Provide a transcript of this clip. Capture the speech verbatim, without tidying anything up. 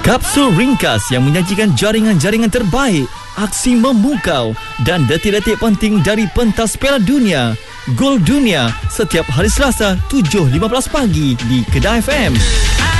Kapsul ringkas yang menyajikan jaringan-jaringan terbaik, aksi memukau dan detik-detik penting dari pentas Piala Dunia. Gol Dunia setiap hari Selasa tujuh lima belas pagi di Kedah F M.